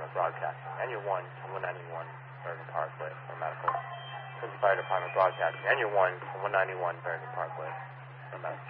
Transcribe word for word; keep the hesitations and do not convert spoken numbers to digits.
Department Broadcasting, and you're one to one ninety-one Bergen Parkway for medical. Quincy Fire Department Broadcasting, and you're one to one ninety-one Bergen Parkway for medical.